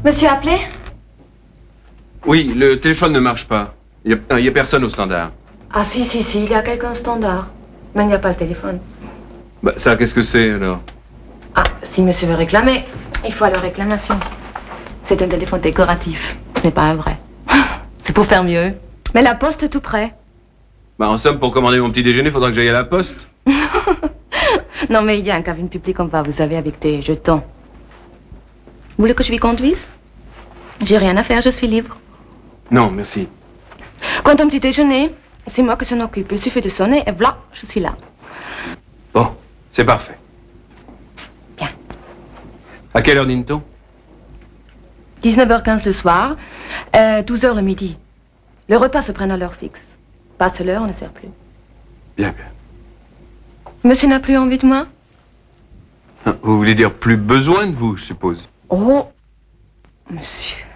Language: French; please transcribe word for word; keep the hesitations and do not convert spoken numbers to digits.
Monsieur a appelé? Oui, le téléphone ne marche pas. Il n'y a, a personne au standard. Ah si, si, si, il y a quelqu'un au standard. Mais il n'y a pas le téléphone. Bah, ça, qu'est-ce que c'est, alors? Ah, si monsieur veut réclamer, il faut aller aux réclamations. C'est un téléphone décoratif. Ce n'est pas un vrai. C'est pour faire mieux. Mais la poste est tout près. Bah, en somme, pour commander mon petit déjeuner, faudra que j'aille à la poste. Non, mais il y a un cabine public en bas, vous savez, avec des jetons. Vous voulez que je lui conduise? J'ai rien à faire, je suis libre. Non, merci. Quant au petit déjeuner, c'est moi qui s'en occupe. Il suffit de sonner et voilà, je suis là. Bon, c'est parfait. Bien. À quelle heure dîne-t-on? dix-neuf heures quinze le soir, euh, douze heures le midi. Le repas se prenne à l'heure fixe. Passe l'heure, on ne sert plus. Bien, bien. Monsieur n'a plus envie de moi? Vous voulez dire plus besoin de vous, je suppose? Oh, monsieur.